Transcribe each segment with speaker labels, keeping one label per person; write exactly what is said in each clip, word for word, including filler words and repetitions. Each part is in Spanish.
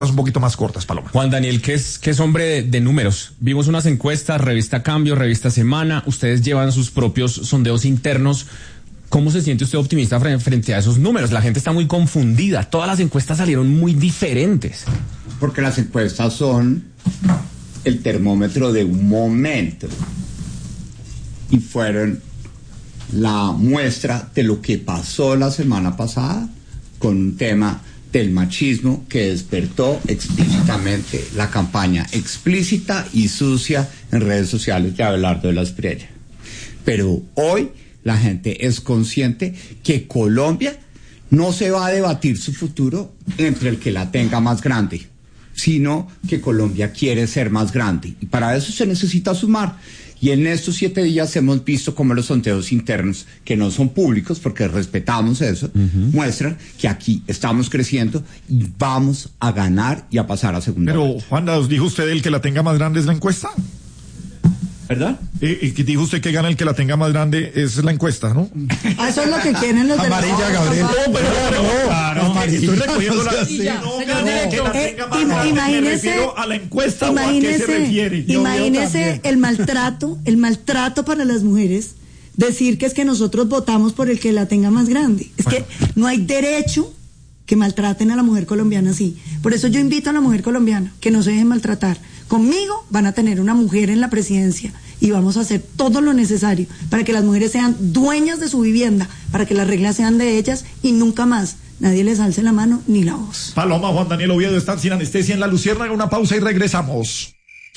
Speaker 1: un poquito más cortas, Paloma.
Speaker 2: Juan Daniel, que es, que es hombre de, de números. Vimos unas encuestas, revista Cambio, revista Semana. Ustedes llevan sus propios sondeos internos. ¿Cómo se siente usted optimista frente a esos números? La gente está muy confundida. Todas las encuestas salieron muy diferentes.
Speaker 3: Porque las encuestas son el termómetro de un momento. Y fueron la muestra de lo que pasó la semana pasada con un tema del machismo que despertó explícitamente la campaña explícita y sucia en redes sociales de Abelardo de la Espriella. Pero hoy la gente es consciente que Colombia no se va a debatir su futuro entre el que la tenga más grande, sino que Colombia quiere ser más grande. Y para eso se necesita sumar. Y en estos siete días hemos visto cómo los sondeos internos, que no son públicos porque respetamos eso, uh-huh. muestran que aquí estamos creciendo y vamos a ganar y a pasar a segunda.
Speaker 1: Pero, Juanda, ¿dijo usted el que la tenga más grande es la encuesta?
Speaker 3: ¿Verdad?
Speaker 1: Eh, eh, dijo usted que gana el que la tenga más grande, es la encuesta, ¿no?
Speaker 4: Ah, eso es lo que quieren los de la...
Speaker 1: Amarilla, Gabriel.
Speaker 4: No,
Speaker 1: pero no, claro, amarilla. Estoy recogiendo la...
Speaker 4: Sí, ya.
Speaker 1: No,
Speaker 4: Señor
Speaker 1: no, que la tenga más grande.
Speaker 4: Imagínese,
Speaker 1: me refiero a la encuesta o a qué se refiere.
Speaker 4: Yo imagínese el maltrato, el maltrato para las mujeres, decir que es que nosotros votamos por el que la tenga más grande. Es bueno. que no hay derecho que maltraten a la mujer colombiana así. Por eso yo invito a la mujer colombiana que no se dejen maltratar. Conmigo van a tener una mujer en la presidencia y vamos a hacer todo lo necesario para que las mujeres sean dueñas de su vivienda, para que las reglas sean de ellas y nunca más nadie les alce la mano ni la voz.
Speaker 1: Paloma, Juan Daniel Oviedo están sin anestesia en La Luciérnaga. Una pausa y regresamos.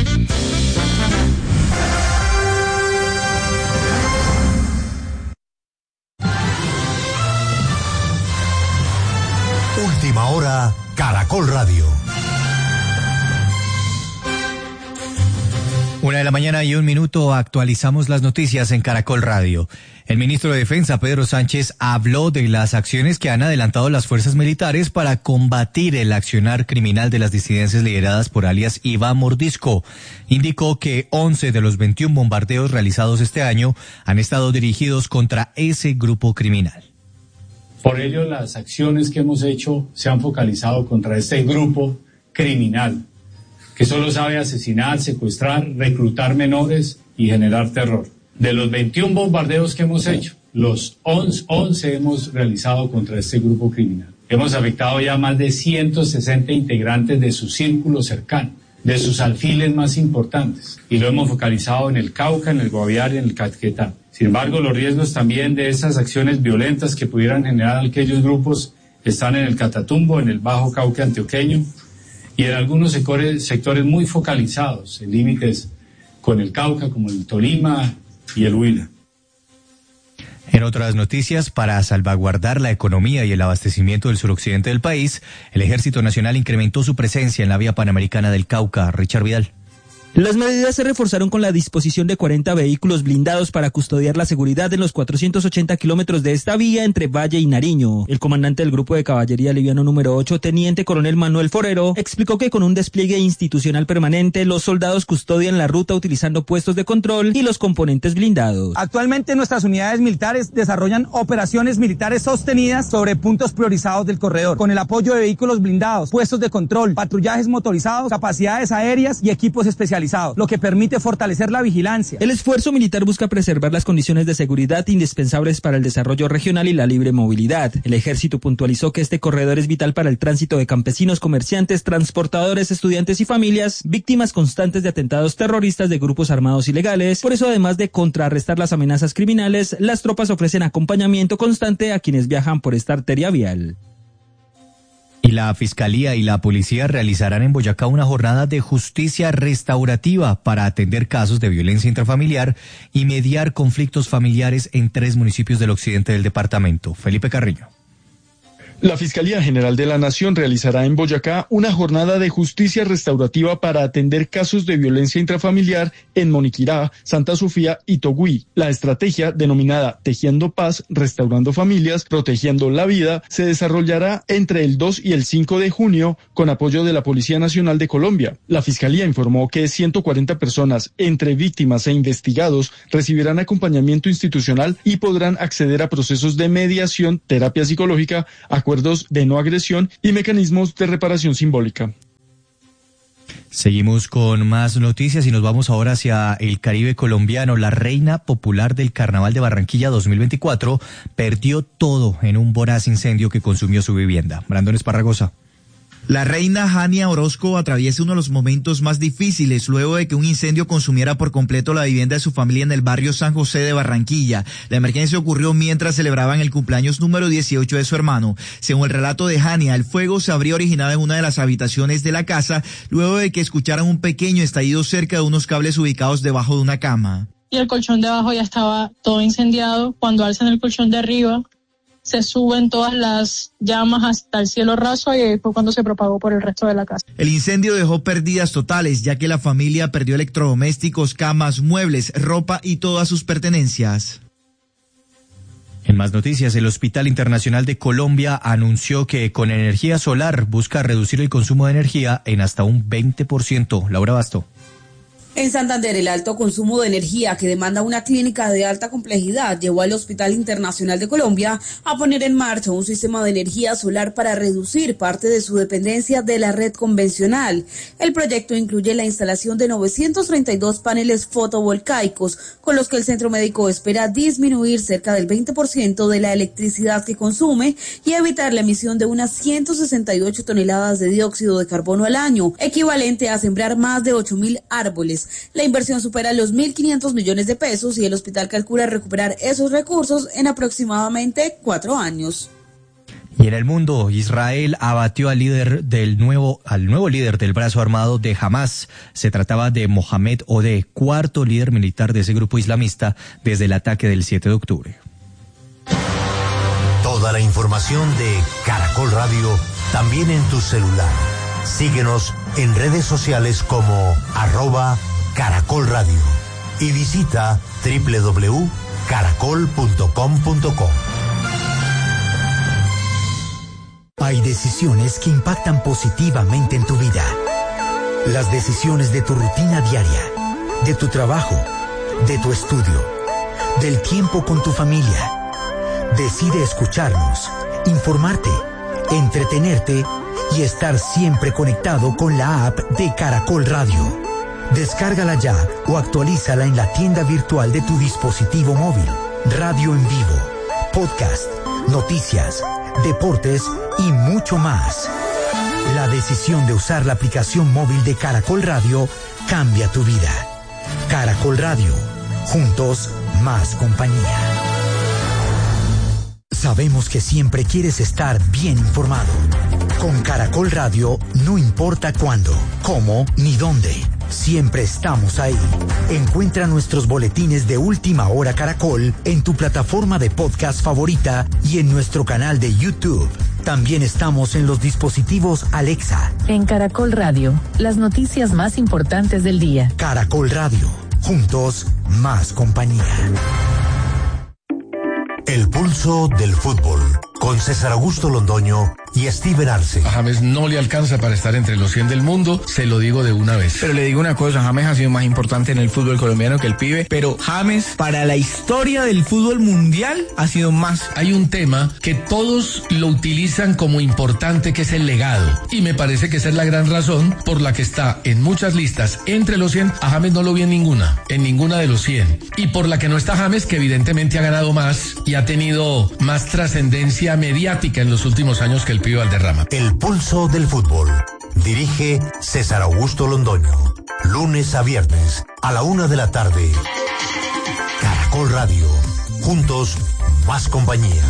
Speaker 5: Última hora, Caracol Radio.
Speaker 6: Una de la mañana y un minuto, actualizamos las noticias en Caracol Radio. El ministro de Defensa, Pedro Sánchez, habló de las acciones que han adelantado las fuerzas militares para combatir el accionar criminal de las disidencias lideradas por alias Iván Mordisco. Indicó que once de los veintiún bombardeos realizados este año han estado dirigidos contra ese grupo criminal.
Speaker 7: Por ello, las acciones que hemos hecho se han focalizado contra este grupo criminal, que solo sabe asesinar, secuestrar, reclutar menores y generar terror. De los veintiún bombardeos que hemos hecho, los once hemos realizado contra este grupo criminal. Hemos afectado ya más de ciento sesenta integrantes de su círculo cercano, de sus alfiles más importantes, y lo hemos focalizado en el Cauca, en el Guaviare y en el Caquetá. Sin embargo, los riesgos también de esas acciones violentas que pudieran generar aquellos grupos están en el Catatumbo, en el Bajo Cauca antioqueño, y en algunos sectores, sectores muy focalizados, en límites con el Cauca, como el Tolima y el Huila.
Speaker 6: En otras noticias, para salvaguardar la economía y el abastecimiento del suroccidente del país, el Ejército Nacional incrementó su presencia en la vía panamericana del Cauca. Richard Vidal.
Speaker 8: Las medidas se reforzaron con la disposición de cuarenta vehículos blindados para custodiar la seguridad en los cuatrocientos ochenta kilómetros de esta vía entre Valle y Nariño. El comandante del Grupo de Caballería Liviano número ocho, Teniente Coronel Manuel Forero, explicó que con un despliegue institucional permanente, los soldados custodian la ruta utilizando puestos de control y los componentes blindados.
Speaker 9: Actualmente nuestras unidades militares desarrollan operaciones militares sostenidas sobre puntos priorizados del corredor, con el apoyo de vehículos blindados, puestos de control, patrullajes motorizados, capacidades aéreas y equipos especializados, lo que permite fortalecer la vigilancia.
Speaker 8: El esfuerzo militar busca preservar las condiciones de seguridad indispensables para el desarrollo regional y la libre movilidad. El ejército puntualizó que este corredor es vital para el tránsito de campesinos, comerciantes, transportadores, estudiantes y familias, víctimas constantes de atentados terroristas de grupos armados ilegales. Por eso, además de contrarrestar las amenazas criminales, las tropas ofrecen acompañamiento constante a quienes viajan por esta arteria vial.
Speaker 6: Y la Fiscalía y la Policía realizarán en Boyacá una jornada de justicia restaurativa para atender casos de violencia intrafamiliar y mediar conflictos familiares en tres municipios del occidente del departamento. Felipe Carrillo.
Speaker 10: La Fiscalía General de la Nación realizará en Boyacá una jornada de justicia restaurativa para atender casos de violencia intrafamiliar en Moniquirá, Santa Sofía y Togüí. La estrategia, denominada Tejiendo Paz, Restaurando Familias, Protegiendo la Vida, se desarrollará entre el dos y el cinco de junio con apoyo de la Policía Nacional de Colombia. La Fiscalía informó que ciento cuarenta personas, entre víctimas e investigados, recibirán acompañamiento institucional y podrán acceder a procesos de mediación, terapia psicológica, acuerdos de no agresión y mecanismos de reparación simbólica.
Speaker 6: Seguimos con más noticias y nos vamos ahora hacia el Caribe colombiano. La reina popular del Carnaval de Barranquilla dos mil veinticuatro perdió todo en un voraz incendio que consumió su vivienda. Brandon Esparragosa.
Speaker 11: La reina Jania Orozco atraviesa uno de los momentos más difíciles luego de que un incendio consumiera por completo la vivienda de su familia en el barrio San José de Barranquilla. La emergencia ocurrió mientras celebraban el cumpleaños número dieciocho de su hermano. Según el relato de Jania, el fuego se habría originado en una de las habitaciones de la casa luego de que escucharan un pequeño estallido cerca de unos cables ubicados debajo de una cama.
Speaker 12: Y el colchón de abajo ya estaba todo incendiado. Cuando alzan el colchón de arriba, se suben todas las llamas hasta el cielo raso y fue cuando se propagó por el resto de la casa.
Speaker 11: El incendio dejó pérdidas totales, ya que la familia perdió electrodomésticos, camas, muebles, ropa y todas sus pertenencias.
Speaker 6: En más noticias, el Hospital Internacional de Colombia anunció que con energía solar busca reducir el consumo de energía en hasta un veinte por ciento. Laura Basto.
Speaker 13: En Santander, el alto consumo de energía que demanda una clínica de alta complejidad llevó al Hospital Internacional de Colombia a poner en marcha un sistema de energía solar para reducir parte de su dependencia de la red convencional. El proyecto incluye la instalación de novecientos treinta y dos paneles fotovoltaicos, con los que el centro médico espera disminuir cerca del veinte por ciento de la electricidad que consume y evitar la emisión de unas ciento sesenta y ocho toneladas de dióxido de carbono al año, equivalente a sembrar más de ocho mil árboles. La inversión supera los mil quinientos millones de pesos y el hospital calcula recuperar esos recursos en aproximadamente cuatro años.
Speaker 6: Y en el mundo, Israel abatió al líder del nuevo, al nuevo líder del brazo armado de Hamas. Se trataba de Mohamed Odeh, cuarto líder militar de ese grupo islamista desde el ataque del siete de octubre.
Speaker 5: Toda la información de Caracol Radio también en tu celular. Síguenos en redes sociales como arroba Caracol Radio y visita doble u doble u doble u punto caracol punto com punto co.
Speaker 14: Hay decisiones que impactan positivamente en tu vida. Las decisiones de tu rutina diaria, de tu trabajo, de tu estudio, del tiempo con tu familia. Decide escucharnos, informarte, entretenerte y estar siempre conectado con la app de Caracol Radio. Descárgala ya o actualízala en la tienda virtual de tu dispositivo móvil. Radio en vivo, podcast, noticias, deportes y mucho más. La decisión de usar la aplicación móvil de Caracol Radio cambia tu vida. Caracol Radio, juntos más compañía. Sabemos que siempre quieres estar bien informado. Con Caracol Radio no importa cuándo, cómo ni dónde. Siempre estamos ahí. Encuentra nuestros boletines de Última Hora Caracol en tu plataforma de podcast favorita y en nuestro canal de YouTube. También estamos en los dispositivos Alexa.
Speaker 15: En Caracol Radio, las noticias más importantes del día.
Speaker 14: Caracol Radio, juntos más compañía.
Speaker 5: El pulso del fútbol, con César Augusto Londoño y Steven Arce.
Speaker 16: A James no le alcanza para estar entre los cien del mundo, se lo digo de una vez.
Speaker 17: Pero le digo una cosa, James ha sido más importante en el fútbol colombiano que el pibe, pero James para la historia del fútbol mundial ha sido más.
Speaker 16: Hay un tema que todos lo utilizan como importante, que es el legado, y me parece que esa es la gran razón por la que está en muchas listas entre los cien. A James no lo vi en ninguna, en ninguna de los cien, y por la que no está James, que evidentemente ha ganado más y ha tenido más trascendencia mediática en los últimos años que el pibe Valderrama.
Speaker 5: El pulso del fútbol. Dirige César Augusto Londoño. Lunes a viernes a la una de la tarde. Caracol Radio. Juntos, más compañía.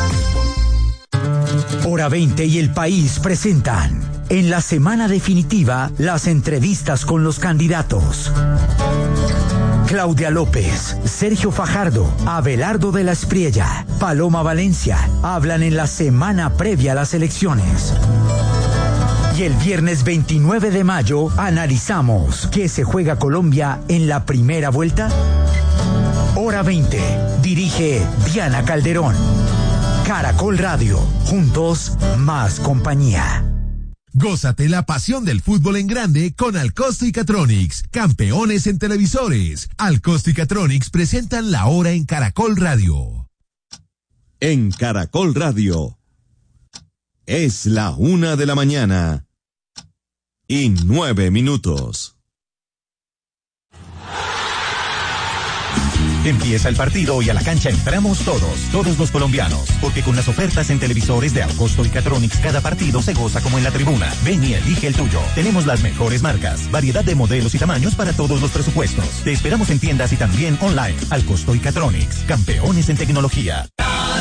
Speaker 14: Hora veinte y El País presentan en la semana definitiva las entrevistas con los candidatos. Claudia López, Sergio Fajardo, Abelardo de la Espriella, Paloma Valencia hablan en la semana previa a las elecciones. Y el viernes veintinueve de mayo analizamos ¿qué se juega Colombia en la primera vuelta? Hora veinte, dirige Diana Calderón. Caracol Radio, juntos más compañía.
Speaker 18: Gózate la pasión del fútbol en grande con Alcosto y Catronics, campeones en televisores. Alcosto y Catronics presentan La Hora en Caracol Radio.
Speaker 19: En Caracol Radio es la una de la mañana y nueve minutos.
Speaker 20: Empieza el partido y a la cancha entramos todos, todos los colombianos, porque con las ofertas en televisores de Alcosto y Catronics cada partido se goza como en la tribuna. Ven y elige el tuyo. Tenemos las mejores marcas, variedad de modelos y tamaños para todos los presupuestos. Te esperamos en tiendas y también online. Alcosto y Catronics, campeones en tecnología.